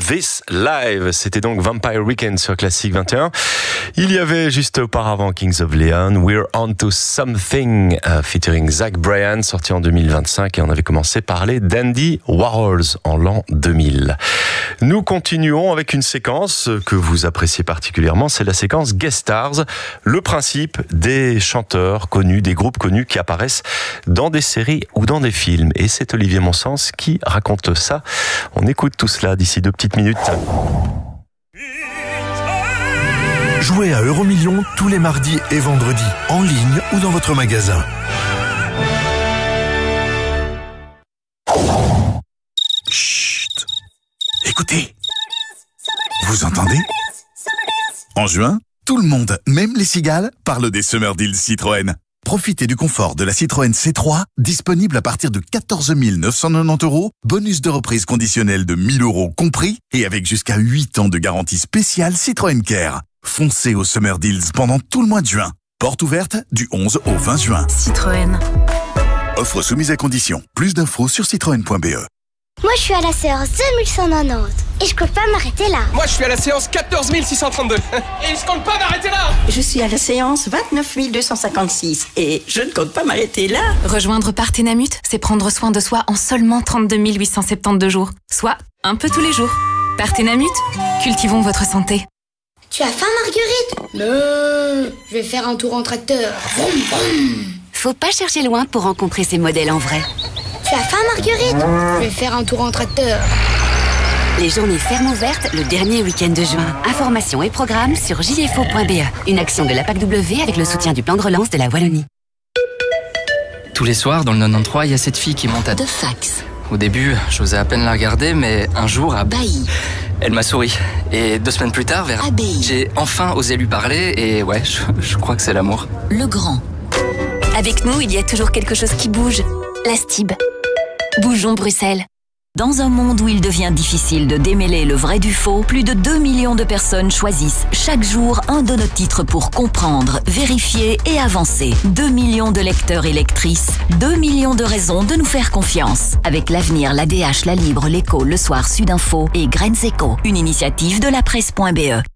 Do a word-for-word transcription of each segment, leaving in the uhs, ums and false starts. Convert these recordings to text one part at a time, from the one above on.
This Live. C'était donc Vampire Weekend sur Classic vingt et un. Il y avait juste auparavant Kings of Leon, We're On To Something, uh, featuring Zach Bryan, sorti en deux mille vingt-cinq, et on avait commencé par les Dandy Warhols en l'an deux mille. Nous continuons avec une séquence que vous appréciez particulièrement, c'est la séquence Guest Stars, le principe des chanteurs connus, des groupes connus qui apparaissent dans des séries ou dans des films. Et c'est Olivier Monsens qui raconte ça. On écoute tout cela d'ici deux petites minutes. Jouez à Euromillions tous les mardis et vendredis, en ligne ou dans votre magasin. Chut! Écoutez! Vous entendez? En juin, tout le monde, même les cigales, parle des Summer Deals Citroën. Profitez du confort de la Citroën C trois, disponible à partir de quatorze mille neuf cent quatre-vingt-dix euros, bonus de reprise conditionnel de mille euros compris, et avec jusqu'à huit ans de garantie spéciale Citroën Care. Foncez au Summer Deals pendant tout le mois de juin. Porte ouverte du onze au vingt juin. Citroën. Offre soumise à condition. Plus d'infos sur citroën point b e. Moi, je suis à la séance deux mille cent quatre-vingt-dix et je compte pas m'arrêter là. Moi, je suis à la séance quatorze mille six cent trente-deux et je compte pas m'arrêter là. Je suis à la séance vingt-neuf mille deux cent cinquante-six et je ne compte pas m'arrêter là. Rejoindre Parthénamut, c'est prendre soin de soi en seulement trente-deux mille huit cent soixante-douze jours, soit un peu tous les jours. Parthénamut, cultivons votre santé. Tu as faim, Marguerite? Non, je vais faire un tour en tracteur. Vroom, vroom. Faut pas chercher loin pour rencontrer ces modèles en vrai. Tu as faim, Marguerite? Je vais faire un tour en tracteur. Les journées fermes ouvertes le dernier week-end de juin. Informations et programmes sur j f o point b e. Une action de l'A P A C W avec le soutien du plan de relance de la Wallonie. Tous les soirs, dans le quatre-vingt-treize, il y a cette fille qui monte à... De fax. Au début, j'osais à peine la regarder, mais un jour, à... Bailly. Elle m'a souri. Et deux semaines plus tard, vers... Abbaye. J'ai enfin osé lui parler, et ouais, je, je crois que c'est l'amour. Le Grand. Avec nous, il y a toujours quelque chose qui bouge. La Stib. Bougeons Bruxelles. Dans un monde où il devient difficile de démêler le vrai du faux, plus de deux millions de personnes choisissent chaque jour un de nos titres pour comprendre, vérifier et avancer. deux millions de lecteurs et lectrices, deux millions de raisons de nous faire confiance. Avec l'Avenir, l'A D H, La Libre, l'Écho, Le Soir, Sudinfo et Graines Éco, une initiative de la presse point b e.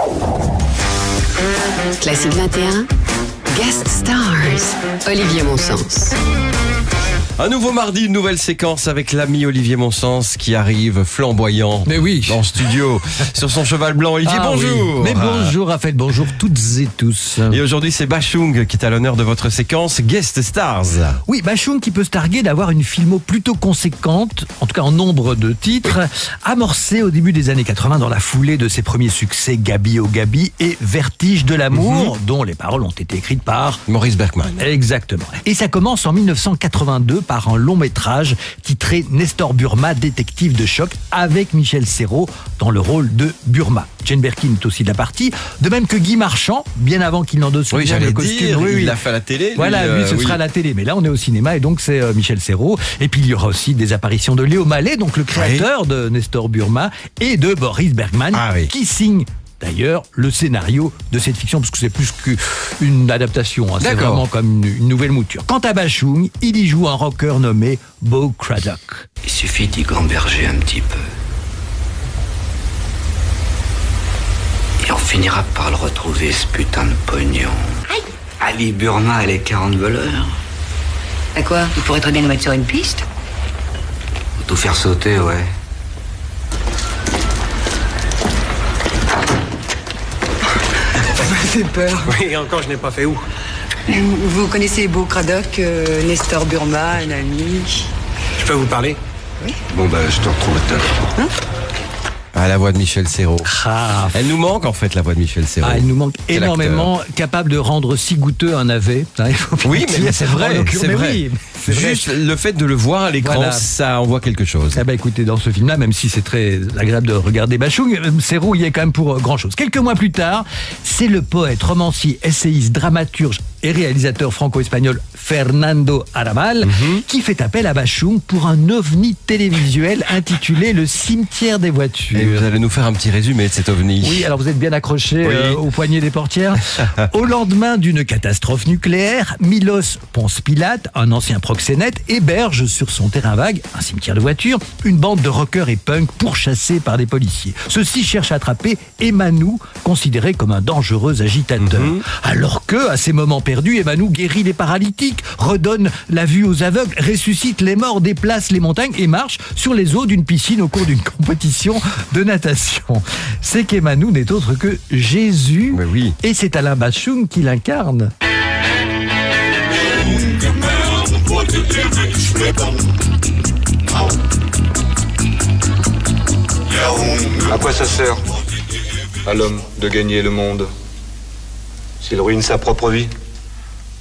Classique vingt et un, Guest Stars, Olivier Monsens. Un nouveau mardi, une nouvelle séquence avec l'ami Olivier Monsens qui arrive flamboyant. Mais oui. En studio sur son cheval blanc. Olivier, ah, bonjour. Oui. Mais bonjour Raphaël, bonjour toutes et tous. Et aujourd'hui c'est Bashung qui est à l'honneur de votre séquence Guest Stars. Oui, Bashung qui peut se targuer d'avoir une filmo plutôt conséquente, en tout cas en nombre de titres, amorcée au début des années quatre-vingts dans la foulée de ses premiers succès Gabi au Gabi et Vertige de l'amour, mm-hmm. dont les paroles ont été écrites par Maurice Bergman. Exactement. Et ça commence en mille neuf cent quatre-vingt-deux par un long métrage titré Nestor Burma, détective de choc, avec Michel Serrault dans le rôle de Burma. Jane Birkin est aussi de la partie, de même que Guy Marchand, bien avant qu'il n'endosse oui, le costume. Dire, oui, il oui. l'a fait à la télé. Voilà, lui, euh, ce oui. sera à la télé. Mais là, on est au cinéma et donc c'est euh, Michel Serrault. Et puis il y aura aussi des apparitions de Léo Mallet, donc le créateur oui. de Nestor Burma, et de Boris Bergman, ah, oui. qui signe d'ailleurs le scénario de cette fiction, parce que c'est plus qu'une adaptation, hein, c'est vraiment comme une, une nouvelle mouture. Quant à Bashung, il y joue un rocker nommé Beau Craddock. Il suffit d'y gamberger un petit peu. Et on finira par le retrouver, ce putain de pognon. Aïe. Ali Burma et les quarante voleurs. À quoi? Il pourrait très bien nous mettre sur une piste. Tout faire sauter, ouais. Ça fait peur. Oui, encore, je n'ai pas fait où. Vous connaissez Beau Craddock, euh, Nestor Burma, un ami. Je peux vous parler? Oui. Bon, bah, je te retrouve tout à l'heure. Hein? Ah, la voix de Michel Serrault. Ah. Elle nous manque en fait, la voix de Michel Serrault. Ah, elle nous manque énormément, capable de rendre si goûteux un navet. Il faut oui, mais c'est vrai, c'est vrai. Oui, c'est Juste vrai. Le fait de le voir à l'écran, voilà. ça envoie quelque chose. Eh ben, écoutez, dans ce film-là, même si c'est très agréable de regarder Bashung, Serrault y est quand même pour grand chose. Quelques mois plus tard, c'est le poète, romancier, essayiste, dramaturge et réalisateur franco-espagnol Fernando Arrabal, mm-hmm. qui fait appel à Bachung pour un ovni télévisuel intitulé Le cimetière des voitures. Et vous allez nous faire un petit résumé de cet ovni. Oui, alors vous êtes bien accroché oui. euh, au poignet des portières. Au lendemain d'une catastrophe nucléaire, Milos Ponce Pilate, un ancien proxénète, héberge sur son terrain vague, un cimetière de voitures, une bande de rockers et punks pourchassés par des policiers. Ceux-ci cherchent à attraper Emmanou, considéré comme un dangereux agitateur. Mm-hmm. Alors que, à ces moments perdus, Emmanou guérit les paralytiques, redonne la vue aux aveugles, ressuscite les morts, déplace les montagnes et marche sur les eaux d'une piscine au cours d'une compétition de natation. C'est qu'Emmanou n'est autre que Jésus, oui. et c'est Alain Bachung qui l'incarne. À quoi ça sert à l'homme de gagner le monde s'il ruine sa propre vie ?